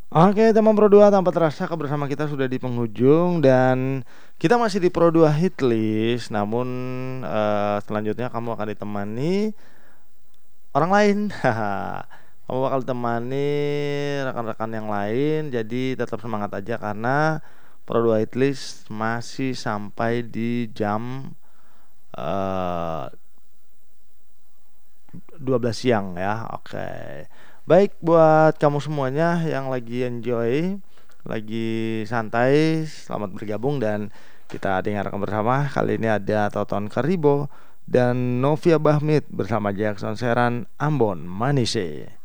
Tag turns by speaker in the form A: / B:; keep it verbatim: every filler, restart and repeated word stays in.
A: Oke teman Pro dua, tanpa terasa kebersamaan kita sudah di penghujung dan kita masih di Pro dua Hit List. Namun eh, selanjutnya kamu akan ditemani orang lain. Haha. Kamu bakal ditemani rekan-rekan yang lain. Jadi tetap semangat aja karena Pro dua Hit List masih sampai di jam eh, dua belas siang ya. Oke. Baik buat kamu semuanya yang lagi enjoy, lagi santai, selamat bergabung dan kita dengarkan bersama. Kali ini ada Toton Karibo dan Novia Bahmit bersama Jackson Seran Ambon Manise.